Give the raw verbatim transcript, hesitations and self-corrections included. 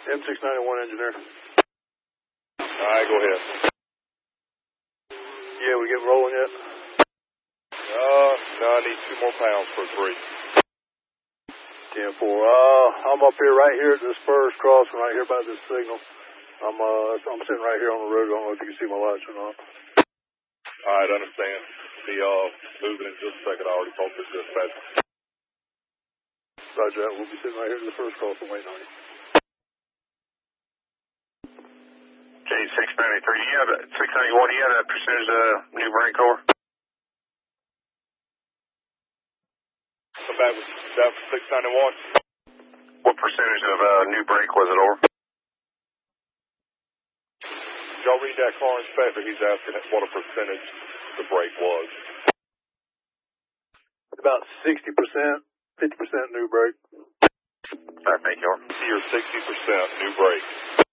M six ninety-one engineer. Alright, go ahead. Yeah, we get rolling yet? Uh, no, I need two more pounds for three. ten four. Uh, I'm up here, right here at this first crossing, right here by this signal. I'm, uh, I'm sitting right here on the road. I don't know if you can see my lights or not. Alright, understand. Be, uh, moving in just a second. I already talked to the dispatcher. Roger that. We'll be sitting right here at the first crossing waiting on you. J six ninety-three, do you have a, six ninety-one, do you have a percentage of new brake core? Come back with that for six ninety-one. What percentage of uh, new brake was it over? Y'all read that car inspector, he's asking what a percentage the brake was. About sixty percent, fifty percent new brake. Alright, thank you. You're sixty percent new brake.